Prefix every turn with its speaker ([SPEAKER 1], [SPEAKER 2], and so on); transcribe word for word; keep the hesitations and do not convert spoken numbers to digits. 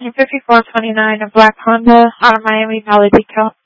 [SPEAKER 1] fifty-four twenty-nine, a black Honda out of Miami Valley decal.